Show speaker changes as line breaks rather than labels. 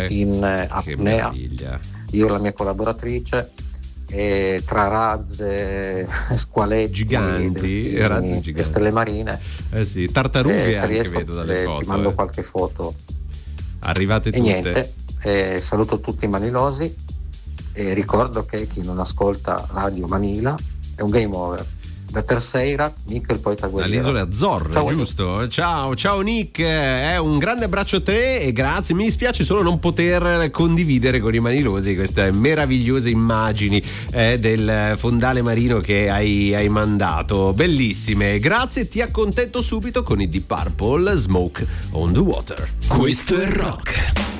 in
Che
apnea,
meraviglia.
io e la mia collaboratrice, e tra razze, squaletti,
Giganti,
delfini,
razzi
e
giganti.
stelle marine.
Sì, tartarughe
Se
anche
riesco,
vedo dalle foto.
ti mando qualche foto.
Arrivate
E
tutte.
niente, saluto tutti i manilosi e ricordo che chi non ascolta Radio Manila è un game over. Beterseira, Nick il poeta guerriero.
Dalle isole Azzorre,
Ciao,
giusto? Ciao Nick, un grande abbraccio a te e grazie. Mi dispiace solo non poter condividere con i manilosi queste meravigliose immagini del fondale marino che hai mandato, bellissime. Grazie, ti accontento subito con i Deep Purple, Smoke on the Water.
Questo è rock.